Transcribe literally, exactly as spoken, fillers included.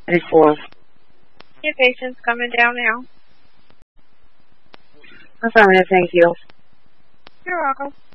eighty-four. Your patient's coming down now. Affirmative, thank you. You're welcome.